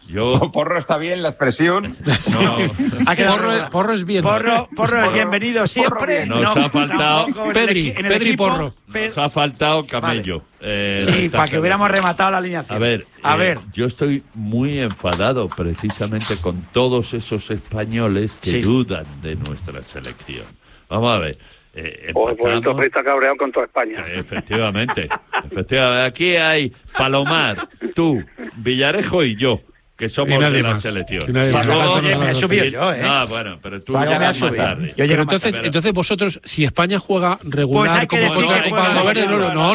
Porro está bien, la expresión. No. Porro es bien. Porro es bienvenido siempre. Nos ha faltado Pedri Porro. Nos ha faltado Camello. Sí, para que hubiéramos rematado la alineación. A ver, yo estoy muy enfadado precisamente con todos esos españoles que dudan de nuestra selección. Vamos a ver. Pues entonces está cabreado con toda España. Efectivamente. Aquí hay Palomar, tú, Villarejo y yo, que somos de la selección. Me he subido yo, bueno, pero tú llegas más tarde. Pero entonces vosotros, si España juega regular como contra la Copa del Verde,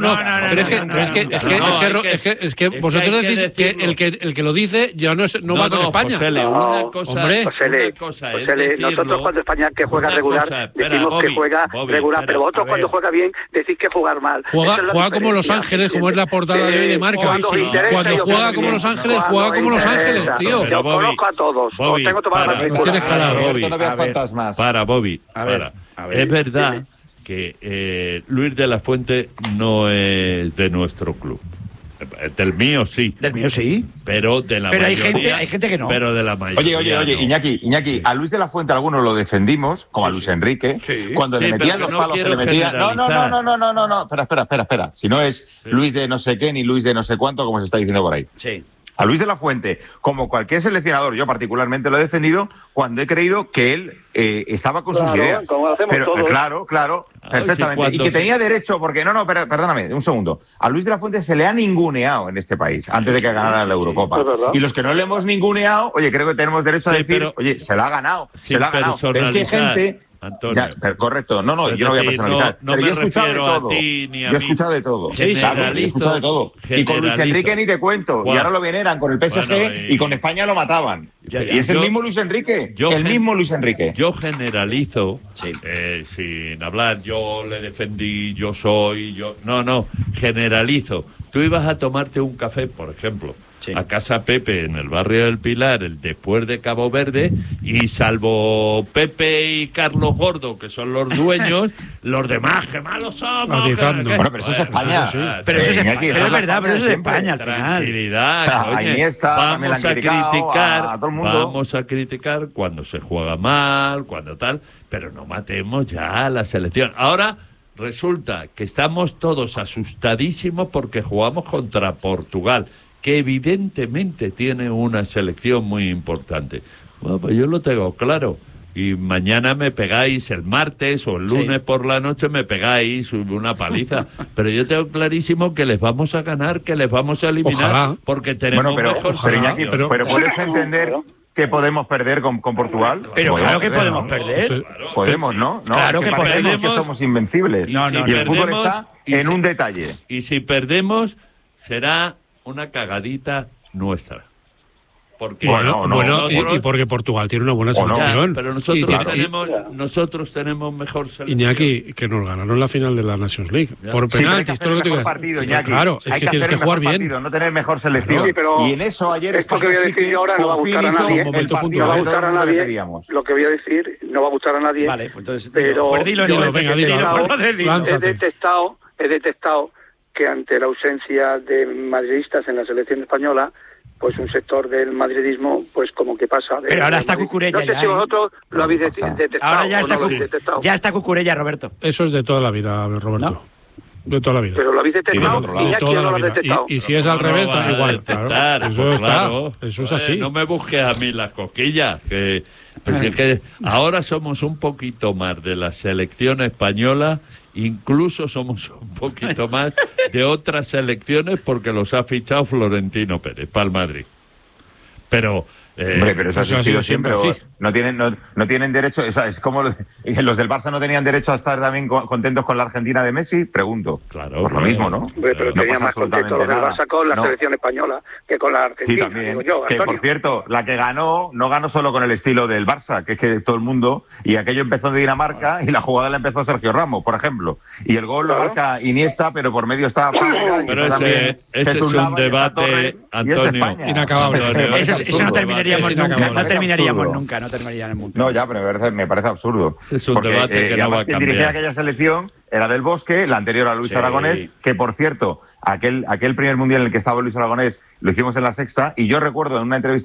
pero es que vosotros decís que el que lo dice ya no va con España. José, nosotros cuando España que juega regular decimos que juega regular, pero vosotros cuando juega bien decís que jugar mal. Juega como Los Ángeles, como es la portada de hoy de Marca. Cuando juega como Los Ángeles, juega como Los Ángeles. Tío. Yo conozco a todos. Bobby, tengo toda la no veas fantasmas. Bobby. Es verdad que Luis de la Fuente no es de nuestro club. Del mío sí. Del mío sí. Pero de la mayoría. Hay gente que no. Pero de la mayoría. Oye, Iñaki, a Luis de la Fuente algunos lo defendimos, como a Luis Enrique, cuando le metían los palos que le metían. No. Espera. Si no es Luis de no sé qué ni Luis de no sé cuánto, como se está diciendo por ahí. Sí. A Luis de la Fuente, como cualquier seleccionador, yo particularmente lo he defendido cuando he creído que él estaba con sus ideas. Como hacemos pero todos. Claro, perfectamente. Y que tenía derecho, porque perdóname, un segundo. A Luis de la Fuente se le ha ninguneado en este país antes de que ganara la Eurocopa. Y los que no le hemos ninguneado, creo que tenemos derecho a decir, se la ha ganado, Pero es que hay gente... Antonio. Correcto. Yo no voy a personalizar. No pero yo me he escuchado de refiero a todo. ti ni a yo he mí. escuchado de todo. He escuchado de todo. Y con Luis Enrique ni te cuento. Y ahora lo veneran con el PSG y con España lo mataban. Y es el mismo Luis Enrique. Mismo Luis Enrique. Yo generalizo, sin hablar, yo le defendí, yo soy, No, generalizo. Tú ibas a tomarte un café, por ejemplo, a Casa Pepe en el barrio del Pilar, después de Cabo Verde, y salvo Pepe y Carlos Gordo, que son los dueños, los demás, qué malos somos. Bueno, pero eso es España. Pero eso es España. Pero es verdad, pero eso es España al final. Tranquilidad. Vamos a criticar cuando se juega mal, cuando tal, pero no matemos ya a la selección. Ahora resulta que estamos todos asustadísimos porque jugamos contra Portugal, que evidentemente tiene una selección muy importante. Bueno, pues yo lo tengo claro. Y mañana me pegáis, el martes o el lunes por la noche me pegáis una paliza. Pero yo tengo clarísimo que les vamos a ganar, que les vamos a eliminar. Ojalá. Porque tenemos mejor Iñaki, pero ¿puedes entender que podemos perder con Portugal? Pero claro que podemos perder. Podemos, ¿no? Claro que podemos. Que somos invencibles. No, y el fútbol está en un detalle. Y si perdemos, será una cagadita nuestra. Porque y porque Portugal tiene una buena selección. Pero nosotros tenemos mejor selección. Iñaki, que nos ganaron la final de la Nations League. Por penaltis, todo lo que tú quieras. Claro, es que tienes que jugar bien. No tener mejor selección. Y en eso ayer esto que voy a decir ahora no va a gustar a nadie. No va a gustar a nadie. Lo que voy a decir no va a gustar a nadie. Vale, pues entonces dilo. He detectado que ante la ausencia de madridistas en la selección española, pues un sector del madridismo, pues como que pasa. Pero ahora está Cucurella. No sé si vosotros lo habéis detectado. Ahora ya está Cucurella, Roberto. Eso es de toda la vida, Roberto. ¿No? De toda la vida. Pero lo habéis detectado y aquí no lo habéis detectado. Y si es al revés, da igual. Claro. Eso es así. No me busques a mí las coquillas, que ahora somos un poquito más de la selección española, incluso somos un poquito más de otras selecciones porque los ha fichado Florentino Pérez para el Madrid. Pero pero eso ha existido siempre. Sí. No tienen derecho. Es como los del Barça no tenían derecho a estar también contentos con la Argentina de Messi. Pregunto. Claro. Por lo mismo, ¿no? Pero tenía más contento los del Barça con la selección española que con la Argentina. Sí, también. Que por cierto, la que ganó no ganó solo con el estilo del Barça, que es que todo el mundo, y aquello empezó de Dinamarca y la jugada la empezó Sergio Ramos, por ejemplo. Y el gol lo marca Iniesta, pero por medio está. Pero ese es un debate, Antonio, inacabable. Eso no terminaría. No terminaríamos nunca. No, ya, pero me parece absurdo. Es un debate que no va a cambiar. Dirigía aquella selección era Del Bosque, la anterior a Luis Aragonés, que por cierto, aquel primer mundial en el que estaba Luis Aragonés lo hicimos en La Sexta, y yo recuerdo en una entrevista